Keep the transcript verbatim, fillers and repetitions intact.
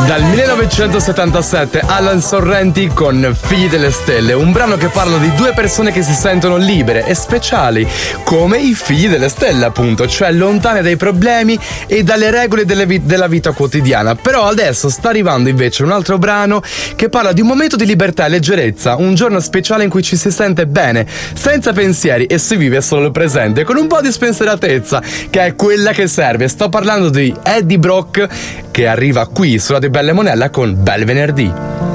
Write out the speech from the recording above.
Dal millenovecentosettantasette Alan Sorrenti con Figli delle Stelle, un brano che parla di due persone che si sentono libere e speciali, come i figli delle stelle appunto, cioè lontane dai problemi e dalle regole delle vi- della vita quotidiana. Però adesso sta arrivando invece un altro brano che parla di un momento di libertà e leggerezza, un giorno speciale in cui ci si sente bene, senza pensieri e si vive solo il presente, con un po' di spensieratezza, che è quella che serve. Sto parlando di Eddie Brock, che arriva qui sulla di Belle Monella con Bel Venerdì.